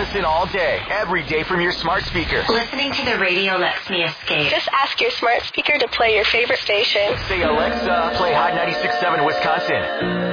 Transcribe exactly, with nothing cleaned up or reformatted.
listen all day, every day from your smart speaker. Listening to the radio lets me escape. Just ask your smart speaker to play your favorite station. Say, Alexa, play Hot ninety-six point seven Wisconsin.